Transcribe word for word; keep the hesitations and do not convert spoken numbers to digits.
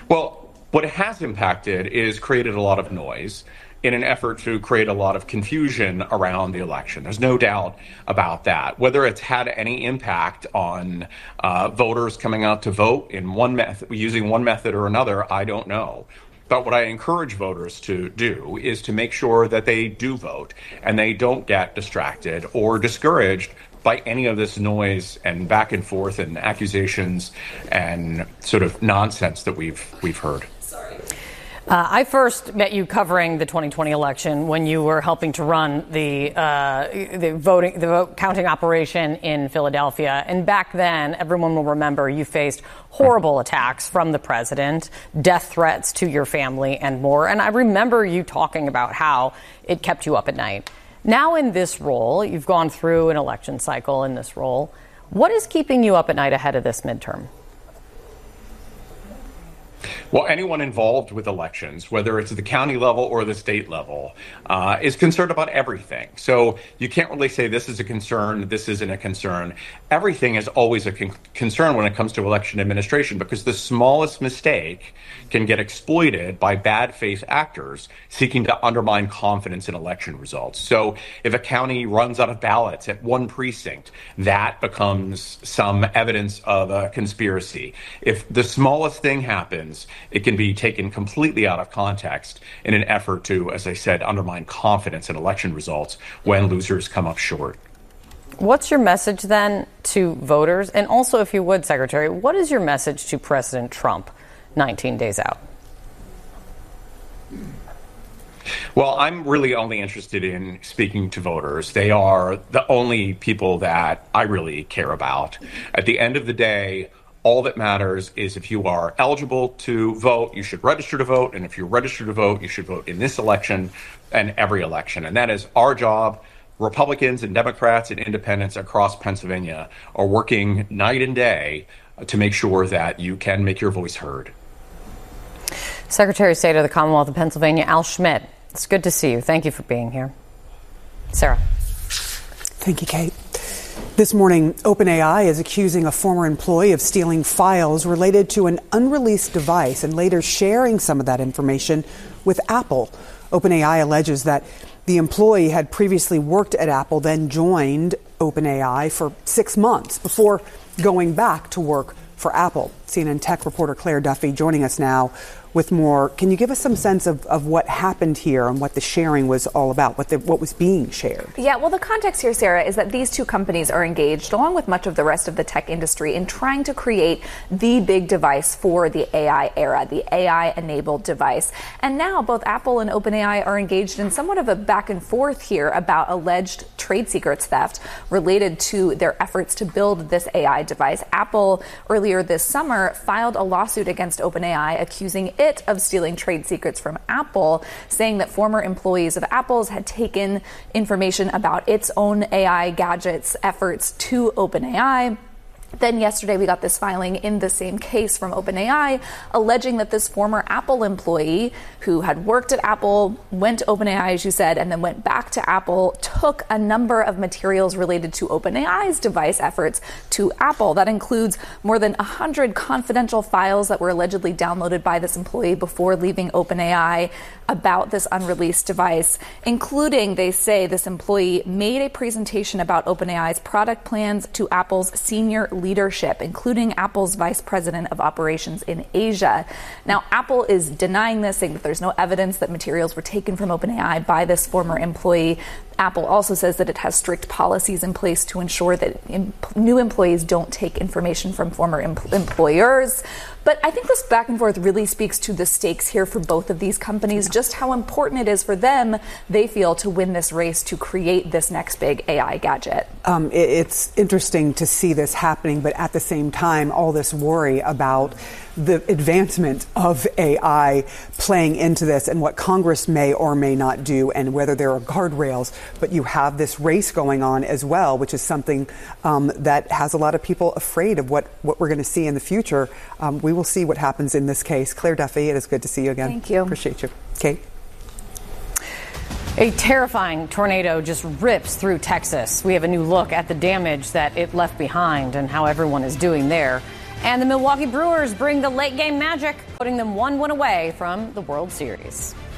Well, what it has impacted is created a lot of noise in an effort to create a lot of confusion around the election. There's no doubt about that. Whether it's had any impact on uh, voters coming out to vote in one method, using one method or another, I don't know. But what I encourage voters to do is to make sure that they do vote and they don't get distracted or discouraged by any of this noise and back and forth and accusations and sort of nonsense that we've we've heard. Uh, I first met you covering the twenty twenty election when you were helping to run the uh, the voting the vote counting operation in Philadelphia. And back then, everyone will remember you faced horrible attacks from the president, death threats to your family, and more. And I remember you talking about how it kept you up at night. Now in this role, you've gone through an election cycle in this role. What is keeping you up at night ahead of this midterm? Well, anyone involved with elections, whether it's at the county level or the state level, uh, is concerned about everything. So you can't really say this is a concern, this isn't a concern. Everything is always a con- concern when it comes to election administration, because the smallest mistake can get exploited by bad faith actors seeking to undermine confidence in election results. So if a county runs out of ballots at one precinct, that becomes some evidence of a conspiracy. If the smallest thing happens, it can be taken completely out of context in an effort to, as I said, undermine confidence in election results when losers come up short. What's your message then to voters? And also, if you would, Secretary, what is your message to President Trump nineteen days out? Well, I'm really only interested in speaking to voters. They are the only people that I really care about. At the end of the day, all that matters is if you are eligible to vote, you should register to vote. And if you're registered to vote, you should vote in this election and every election. And that is our job. Republicans and Democrats and independents across Pennsylvania are working night and day to make sure that you can make your voice heard. Secretary of State of the Commonwealth of Pennsylvania, Al Schmidt, it's good to see you. Thank you for being here. Sarah. Thank you, Kate. This morning, OpenAI is accusing a former employee of stealing files related to an unreleased device and later sharing some of that information with Apple. OpenAI alleges that the employee had previously worked at Apple, then joined OpenAI for six months before going back to work for Apple. C N N tech reporter Claire Duffy joining us now with more. Can you give us some sense of, of what happened here and what the sharing was all about, what the, what was being shared? Yeah, well, the context here, Sarah, is that these two companies are engaged, along with much of the rest of the tech industry, in trying to create the big device for the A I era, the A I-enabled device. And now both Apple and OpenAI are engaged in somewhat of a back and forth here about alleged trade secrets theft related to their efforts to build this A I device. Apple, earlier this summer, filed a lawsuit against OpenAI accusing it of stealing trade secrets from Apple, saying that former employees of Apple's had taken information about its own A I gadgets efforts to OpenAI. Then yesterday we got this filing in the same case from OpenAI, alleging that this former Apple employee who had worked at Apple, went to OpenAI, as you said, and then went back to Apple, took a number of materials related to OpenAI's device efforts to Apple. That includes more than one hundred confidential files that were allegedly downloaded by this employee before leaving OpenAI about this unreleased device, including, they say, this employee made a presentation about OpenAI's product plans to Apple's senior leadership, including Apple's vice president of operations in Asia. Now, Apple is denying this, saying that there's no evidence that materials were taken from OpenAI by this former employee. Apple also says that it has strict policies in place to ensure that em- new employees don't take information from former em- employers. But I think this back and forth really speaks to the stakes here for both of these companies, just how important it is for them, they feel, to win this race to create this next big A I gadget. Um, it, it's interesting to see this happening, but at the same time, all this worry about the advancement of A I playing into this and what Congress may or may not do and whether there are guardrails. But you have this race going on as well, which is something um, that has a lot of people afraid of what, what we're going to see in the future. Um, we will see what happens in this case. Claire Duffy, it is good to see you again. Thank you. Appreciate you. Kate? A terrifying tornado just rips through Texas. We have a new look at the damage that it left behind and how everyone is doing there. And the Milwaukee Brewers bring the late game magic, putting them one win away from the World Series.